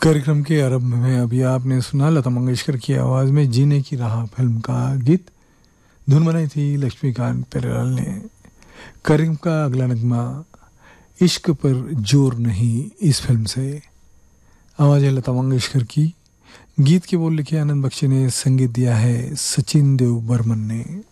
कार्यक्रम के आरंभ में अभी आपने सुना लता मंगेशकर की आवाज में जीने की राह फिल्म का गीत। धुन बनाई थी लक्ष्मीकांत पेरेलाल ने। कार्यक्रम का अगला नगमा इश्क पर जोर नहीं, इस फिल्म से। आवाज है लता मंगेशकर की। गीत के बोल लिखे आनंद बख्शी ने, संगीत दिया है सचिन देव बर्मन ने।